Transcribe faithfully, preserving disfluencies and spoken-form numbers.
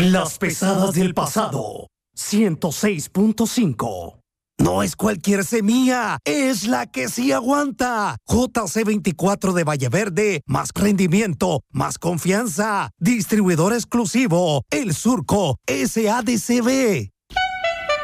Las pesadas del pasado. ciento seis punto cinco. No es cualquier semilla, es la que sí aguanta. J C veinticuatro de Valleverde, más rendimiento, más confianza. Distribuidor exclusivo, El Surco, S A D C B.